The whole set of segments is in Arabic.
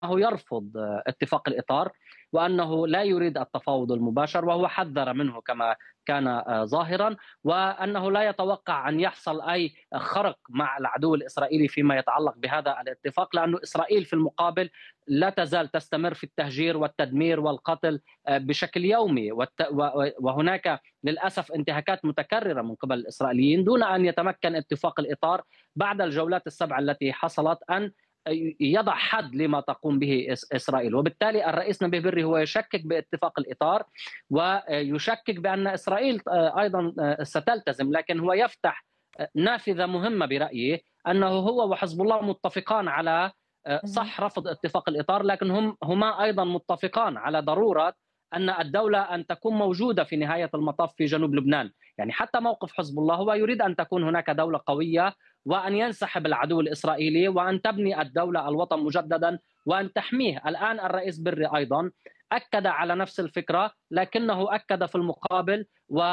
يرفض اتفاق الإطار، وأنه لا يريد التفاوض المباشر، وهو حذر منه كما كان ظاهرا، وأنه لا يتوقع أن يحصل أي خرق مع العدو الإسرائيلي فيما يتعلق بهذا الاتفاق، لأن إسرائيل في المقابل لا تزال تستمر في التهجير والتدمير والقتل بشكل يومي، وهناك للأسف انتهاكات متكررة من قبل الإسرائيليين دون أن يتمكن اتفاق الإطار بعد الجولات السبع التي حصلت أن يضع حد لما تقوم به إسرائيل. وبالتالي الرئيس نبيه بري هو يشكك باتفاق الإطار، ويشكك بأن إسرائيل أيضا ستلتزم، لكن هو يفتح نافذة مهمة برأيي أنه هو وحزب الله متفقان على صح رفض اتفاق الإطار، لكن هما أيضا متفقان على ضرورة أن الدولة أن تكون موجودة في نهاية المطاف في جنوب لبنان. يعني حتى موقف حزب الله هو يريد أن تكون هناك دولة قوية، وأن ينسحب العدو الإسرائيلي، وأن تبني الدولة الوطن مجددا، وأن تحميه. الآن الرئيس بري أيضا أكد على نفس الفكرة، لكنه أكد في المقابل،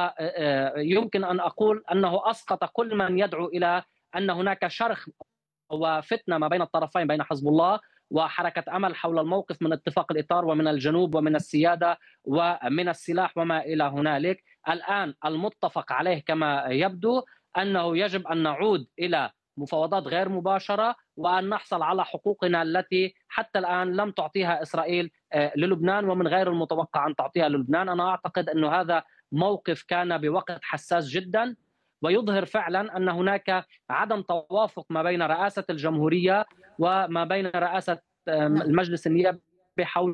ويمكن أن أقول أنه أسقط كل من يدعو إلى أن هناك شرخ وفتنة ما بين الطرفين، بين حزب الله وحركة أمل، حول الموقف من اتفاق الإطار ومن الجنوب ومن السيادة ومن السلاح وما إلى هنالك. الآن المتفق عليه كما يبدو أنه يجب أن نعود إلى مفاوضات غير مباشرة، وأن نحصل على حقوقنا التي حتى الآن لم تعطيها إسرائيل للبنان، ومن غير المتوقع أن تعطيها للبنان. أنا أعتقد أن هذا موقف كان بوقت حساس جدا، ويظهر فعلا أن هناك عدم توافق ما بين رئاسة الجمهورية وما بين رئاسة المجلس النيابي حول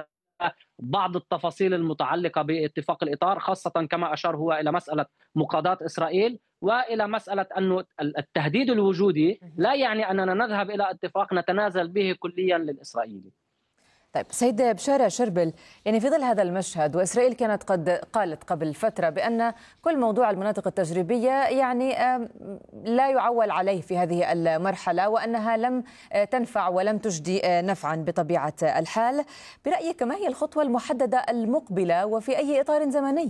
بعض التفاصيل المتعلقة باتفاق الإطار، خاصة كما أشار هو إلى مسألة مقاضاة إسرائيل، وإلى مسألة أن التهديد الوجودي لا يعني أننا نذهب إلى اتفاق نتنازل به كليا للإسرائيلي. طيب سيد بشارة شربل، يعني في ظل هذا المشهد، وإسرائيل كانت قد قالت قبل فترة بأن كل موضوع المناطق التجريبية يعني لا يعول عليه في هذه المرحلة، وأنها لم تنفع ولم تجدي نفعا بطبيعة الحال، برأيك ما هي الخطوة المحددة المقبلة وفي أي إطار زمني؟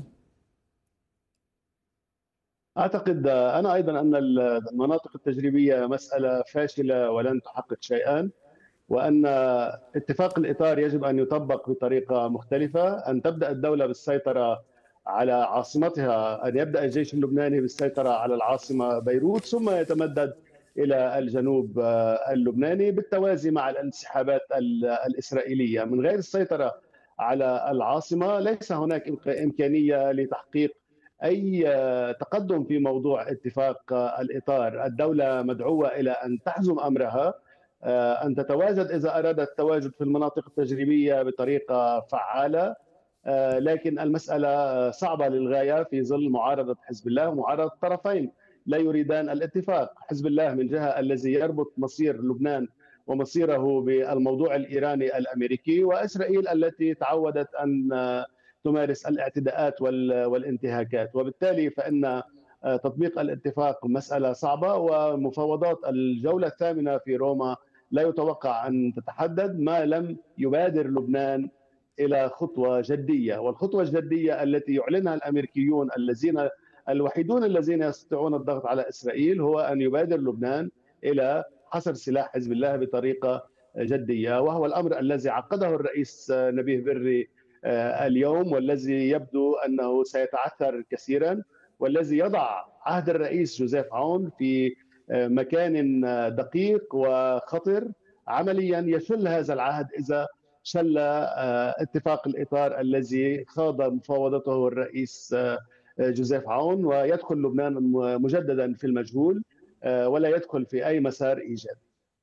أعتقد أنا أيضا أن المناطق التجريبية مسألة فاشلة ولن تحقق شيئا، وأن اتفاق الإطار يجب أن يطبق بطريقة مختلفة، أن تبدأ الدولة بالسيطرة على عاصمتها، أن يبدأ الجيش اللبناني بالسيطرة على العاصمة بيروت، ثم يتمدد إلى الجنوب اللبناني بالتوازي مع الانسحابات الإسرائيلية. من غير السيطرة على العاصمة ليس هناك إمكانية لتحقيق أي تقدم في موضوع اتفاق الإطار. الدولة مدعوة إلى أن تحزم أمرها، أن تتواجد إذا أرادت التواجد في المناطق التجريبية بطريقة فعالة، لكن المسألة صعبة للغاية في ظل معارضة حزب الله ومعارضة الطرفين لا يريدان الاتفاق. حزب الله من جهة الذي يربط مصير لبنان ومصيره بالموضوع الإيراني الأمريكي، وإسرائيل التي تعودت أن تمارس الاعتداءات والانتهاكات، وبالتالي فإن تطبيق الاتفاق مسألة صعبة. ومفاوضات الجولة الثامنة في روما لا يتوقع أن تتحدد ما لم يبادر لبنان إلى خطوة جدية، والخطوة الجدية التي يعلنها الأمريكيون الوحيدون الذين يستطيعون الضغط على إسرائيل هو أن يبادر لبنان إلى حصر سلاح حزب الله بطريقة جدية، وهو الأمر الذي عقده الرئيس نبيه بري اليوم، والذي يبدو أنه سيتعثر كثيرا، والذي يضع عهد الرئيس جوزيف عون في مكان دقيق وخطر عمليا. يشل هذا العهد إذا شل اتفاق الإطار الذي خاض مفاوضته الرئيس جوزيف عون، ويدخل لبنان مجددا في المجهول ولا يدخل في أي مسار إيجابي.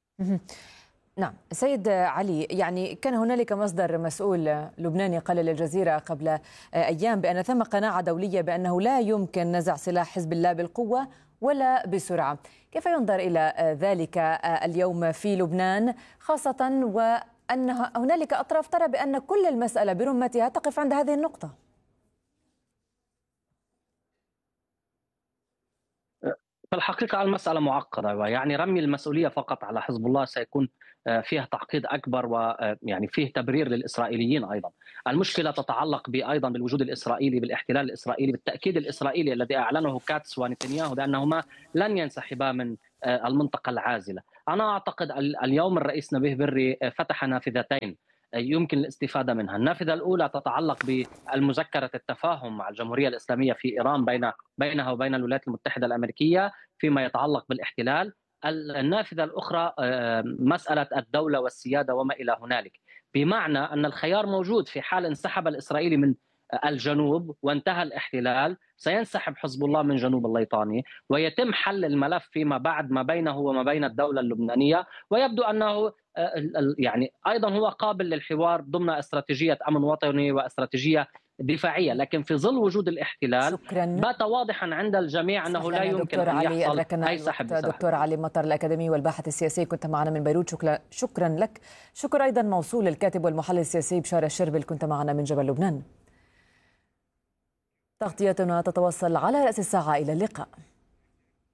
نعم سيد علي، يعني كان هنالك مصدر مسؤول لبناني قال للجزيرة قبل أيام بأن ثم قناعة دولية بأنه لا يمكن نزع سلاح حزب الله بالقوة ولا بسرعة. كيف ينظر إلى ذلك اليوم في لبنان، خاصة وأن هنالك أطراف ترى بأن كل المسألة برمتها تقف عند هذه النقطة؟ في الحقيقة المسألة معقدة، ويعني رمي المسؤولية فقط على حزب الله سيكون فيها تعقيد أكبر، ويعني فيه تبرير للإسرائيليين أيضا. المشكلة تتعلق أيضا بالوجود الإسرائيلي، بالاحتلال الإسرائيلي، بالتأكيد الإسرائيلي الذي أعلنه كاتس ونتنياهو بأنهما لن ينسحبا من المنطقة العازلة. أنا أعتقد اليوم الرئيس نبيه بري فتح نافذتين يمكن الاستفادة منها. النافذة الأولى تتعلق بمذكرة التفاهم مع الجمهورية الإسلامية في إيران بينها وبين الولايات المتحدة الأمريكية فيما يتعلق بالاحتلال. النافذة الأخرى مسألة الدولة والسيادة وما إلى هنالك، بمعنى أن الخيار موجود. في حال انسحب الإسرائيلي من الجنوب وانتهى الاحتلال سينسحب حزب الله من جنوب الليطاني ويتم حل الملف فيما بعد ما بينه وما بين الدولة اللبنانية، ويبدو أنه يعني أيضا هو قابل للحوار ضمن استراتيجية أمن وطني واستراتيجية دفاعية. لكن في ظل وجود الاحتلال بات واضحا عند الجميع أنه لا يمكن أن يحصل أي سحب. دكتور علي مطر الأكاديمي والباحث السياسي كنت معنا من بيروت، شكرا لك. شكرا أيضا موصول للكاتب والمحلل السياسي بشار الشربل كنت معنا من جبل لبنان. تغطيتنا تتوصل على رأس الساعة، إلى اللقاء.